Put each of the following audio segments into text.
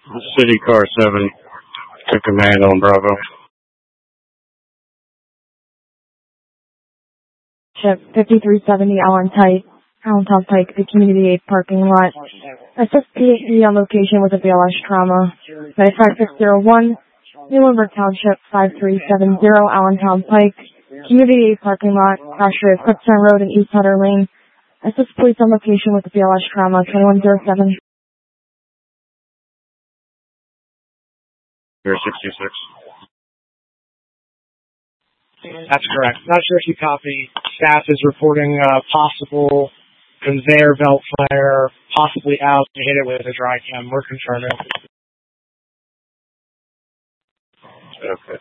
City Car 7 to command on Bravo. Ship 5370 Allentown Pike, the Community 8 parking lot. SSPE on location with a BLS trauma. 95601, New Lindbergh Township 5370 Allentown Pike, Community 8 parking lot, crash rate Clipstown Road and East Hutter Lane. SS Police on location with a BLS trauma, 2107. 066. That's correct. Not sure if you copy. Staff is reporting possible conveyor belt flare, possibly out to hit it with a dry cam. We're confirming. Okay.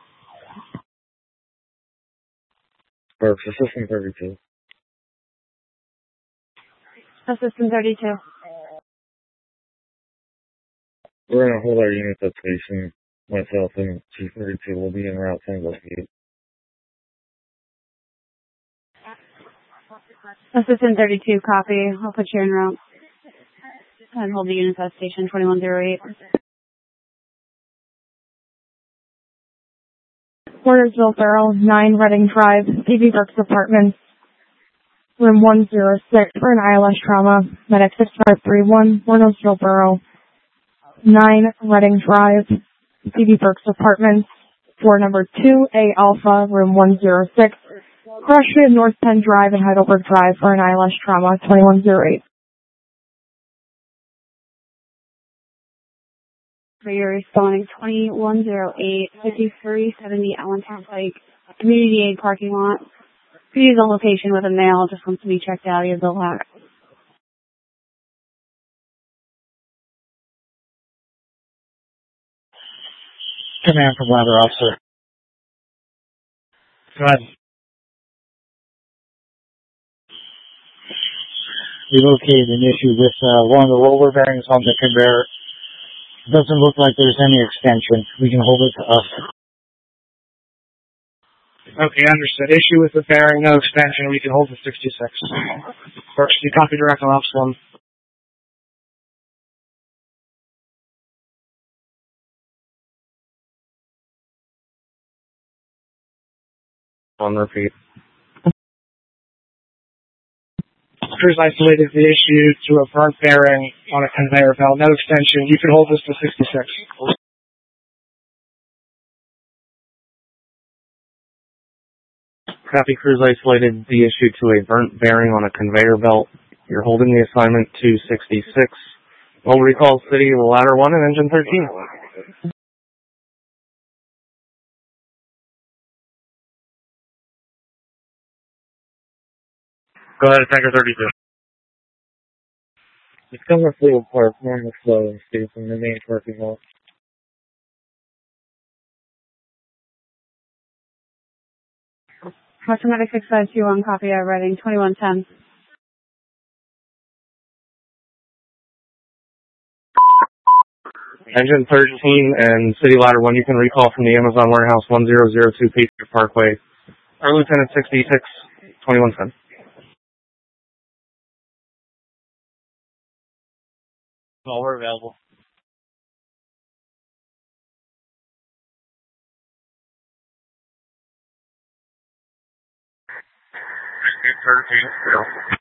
Works, Assistant 32. Assistant 32. We're going to hold our units at station. Myself and Chief 32 will be en route to investigate. Assistant 32, copy. I'll put you en route. And hold the units at station 2108. Warnersville Barrel, 9 Reading Drive, PV Brooks Apartments, room 106 for an ILS trauma, medic 6531, Warnersville Barrel, 9 Reading Drive, PV Brooks Apartments, floor number 2A Alpha, room 106, crash at North Penn Drive and Heidelberg Drive for an ILS trauma, 2108. So you're responding 2108, 5370 Allentown Pike, Community 8 parking lot. Please on location with a male, just wants to be checked out of your bill hack. Command from Ladder Officer. Go ahead. We located an issue with one of the roller bearings on the conveyor. Doesn't look like there's any extension. We can hold it to us. Okay, understood. Issue with the bearing, no extension. We can hold the 66. First, you copy direct on Ops 1. On repeat. Crews isolated the issue to a burnt bearing on a conveyor belt. No extension. You can hold this to 66. Copy. Crews isolated the issue to a burnt bearing on a conveyor belt. You're holding the assignment to 66. We'll recall City Ladder 1 and Engine 13. Go ahead, Attacker 32. Discover Fleetwood Park, normal flow and stay from the main parking lot. Automatic 6521, copy at Reading 2110. Engine 13 and City Ladder 1, you can recall from the Amazon Warehouse 1002 Patriot Parkway. Our Lieutenant 66, 2110. All we're available. 13.